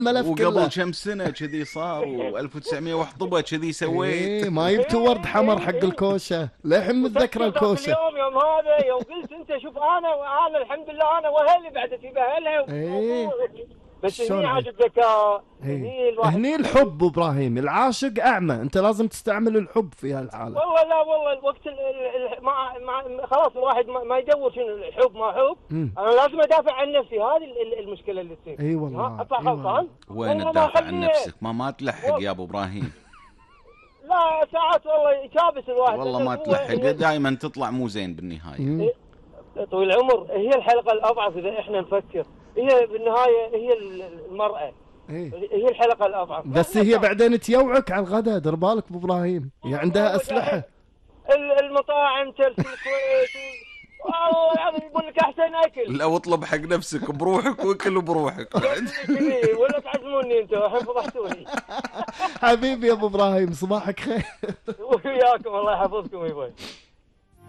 ملف كله. وقبل كم سنة كذي صار، و1900 وحطبة كذي سويت. ما يبتوا ورد حمر حق الكوشة، للحين متذكر الكوشة. اليوم يوم هذا يوم قلت انت شوف انا الحمد لله انا واهلي بعد في بهلها. بس هني عاد الذكاء، هني الحب ابو ابراهيم، العاشق اعمى، انت لازم تستعمل الحب في هالحالة. والله لا والله الوقت خلاص الواحد ما يدور شنو الحب ما حب. انا لازم ادافع عن نفسي، هذه المشكلة اللي تصير. اي والله. اطلع غلطان. وين تدافع عن نفسك؟ ما تلحق يا ابو ابراهيم. لا ساعات والله يكابس الواحد. والله ما تلحق، دائما تطلع مو زين بالنهاية. طويل العمر هي الحلقة الأضعف إذا إحنا نفكر، هي بالنهاية هي المرأة. هي الحلقة الأضعف. بس هي بعدين تيوعك على الغداء، دير بالك ابو ابراهيم، هي عندها أسلحة. المطاعم ترسي الكويت والله العظيم يقول لك أحسن أكل. لا واطلب حق نفسك بروحك واكل بروحك. ولا تعزموني أنتوا الحين فضحتوني. حبيبي يا ابو ابراهيم، صباحك خير. وياكم الله يحفظكم يا باي.